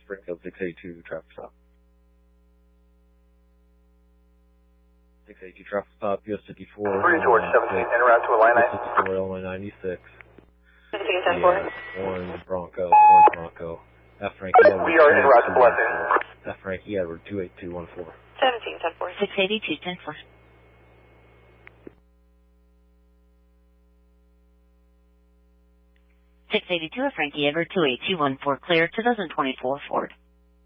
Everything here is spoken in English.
Springfield 682 traffic stop. 682 traffic stop, US 54. Three George 17, en route to a line 54, Illinois 96. 1710 Orange Bronco. F Frankie Edward. We are en route to Blessing. F Frankie Edward 28214. 1710 682, 10-4. Frankie Edward 28214, clear 2024 Ford.